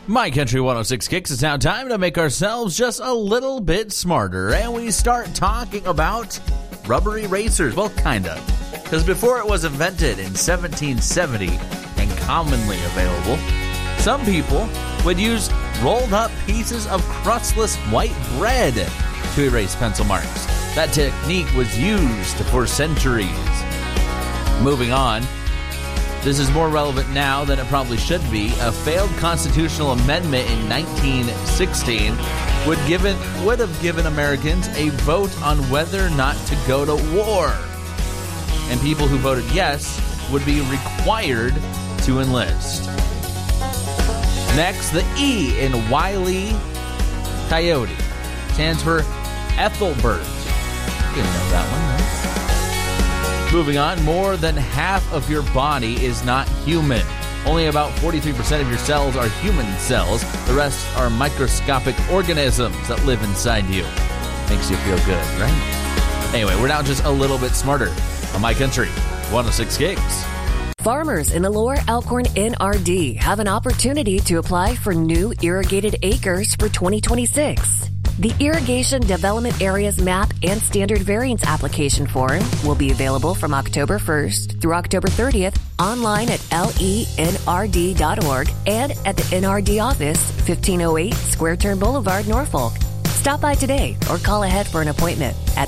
My Country 106 Kicks, it's now time to make ourselves just a little bit smarter. And we start talking about rubber erasers. Well, kind of. Because before it was invented in 1770 and commonly available, some people would use rolled up pieces of crustless white bread to erase pencil marks. That technique was used for centuries. Moving on. This is more relevant now than it probably should be. A failed constitutional amendment in 1916 would have given Americans a vote on whether or not to go to war. And people who voted yes would be required to enlist. Next, the E in Wile E. Coyote stands for Ethelbert. You didn't know that one, right? Moving on, more than half of your body is not human. Only about 43% of your cells are human cells. The rest are microscopic organisms that live inside you. Makes you feel good, right? Anyway, we're now just a little bit smarter on My Country 106 Kicks. Farmers in the Lower Elkhorn NRD have an opportunity to apply for new irrigated acres for 2026. The Irrigation Development Areas Map and Standard Variance Application Form will be available from October 1st through October 30th online at lenrd.org and at the NRD office, 1508 Square Turn Boulevard, Norfolk. Stop by today or call ahead for an appointment at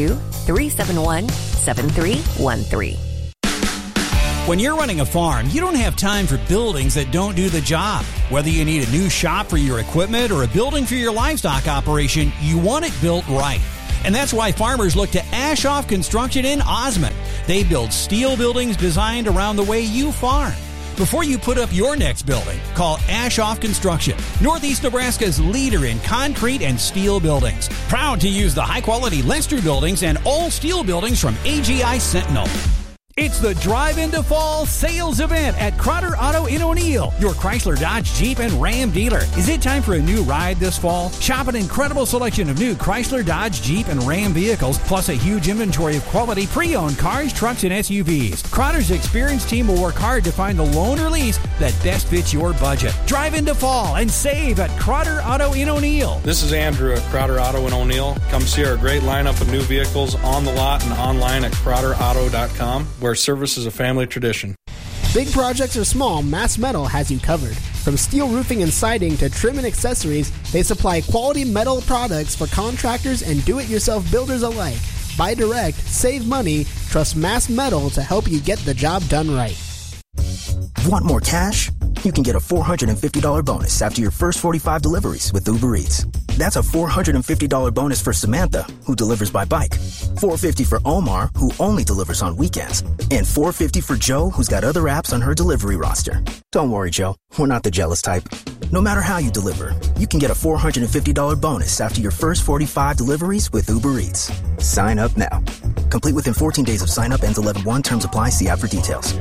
402-371-7313. When you're running a farm, you don't have time for buildings that don't do the job. Whether you need a new shop for your equipment or a building for your livestock operation, you want it built right. And that's why farmers look to Ashoff Construction in Osmond. They build steel buildings designed around the way you farm. Before you put up your next building, call Ashoff Construction, Northeast Nebraska's leader in concrete and steel buildings. Proud to use the high-quality Lester buildings and all steel buildings from AGI Sentinel. It's the Drive into Fall sales event at Crotter Auto in O'Neill, your Chrysler, Dodge, Jeep, and Ram dealer. Is it time for a new ride this fall? Shop an incredible selection of new Chrysler, Dodge, Jeep, and Ram vehicles, plus a huge inventory of quality pre-owned cars, trucks, and SUVs. Crotter's experienced team will work hard to find the loan or lease that best fits your budget. Drive into fall and save at Crotter Auto in O'Neill. This is Andrew at Crotter Auto in O'Neill. Come see our great lineup of new vehicles on the lot and online at CrotterAuto.com, where service is a family tradition. Big projects or small, Mass Metal has you covered. From steel roofing and siding to trim and accessories, they supply quality metal products for contractors and do-it-yourself builders alike. Buy direct, save money, trust Mass Metal to help you get the job done right. Want more cash? You can get a $450 bonus after your first 45 deliveries with Uber Eats. That's a $450 bonus for Samantha, who delivers by bike, $450 for Omar, who only delivers on weekends, and $450 for Joe, who's got other apps on her delivery roster. Don't worry, Joe. We're not the jealous type. No matter how you deliver, you can get a $450 bonus after your first 45 deliveries with Uber Eats. Sign up now. Complete within 14 days of sign up. Ends 11/1. Terms apply. See app for details.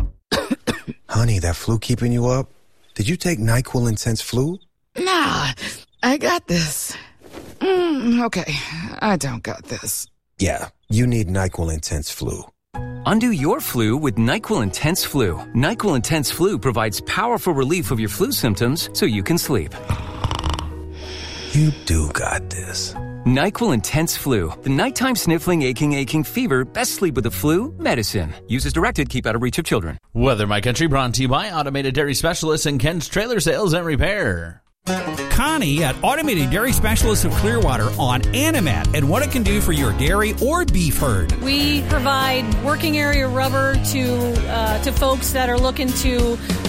Honey, that flu keeping you up? Did you take NyQuil Intense Flu? Nah, I got this. Okay, I don't got this. Yeah, you need NyQuil Intense Flu. Undo your flu with NyQuil Intense Flu. NyQuil Intense Flu provides powerful relief of your flu symptoms so you can sleep. You do got this. NyQuil Intense Flu. The nighttime sniffling, aching fever. Best sleep with the flu medicine. Use as directed. Keep out of reach of children. Weather, My Country, brought to you by Automated Dairy Specialists and Ken's Trailer Sales and Repair. Connie at Automated Dairy Specialists of Clearwater on Animat and what it can do for your dairy or beef herd. We provide working area rubber to folks that are looking to